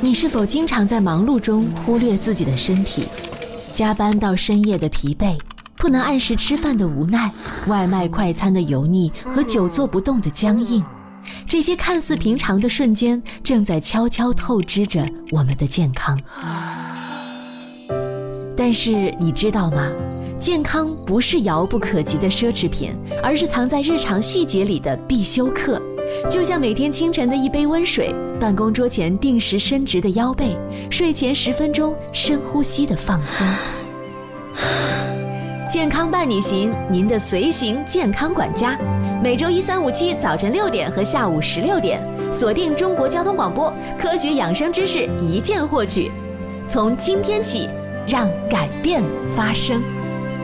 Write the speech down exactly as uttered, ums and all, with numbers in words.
你是否经常在忙碌中忽略自己的身体？加班到深夜的疲惫，不能按时吃饭的无奈，外卖快餐的油腻和久坐不动的僵硬，这些看似平常的瞬间，正在悄悄透支着我们的健康。但是你知道吗？健康不是遥不可及的奢侈品，而是藏在日常细节里的必修课。就像每天清晨的一杯温水，办公桌前定时伸直的腰背，睡前十分钟深呼吸的放松。健康伴你行，您的随行健康管家，每周一、三、五、七早晨六点和下午十六点，锁定中国交通广播，科学养生知识一键获取。从今天起，让改变发生。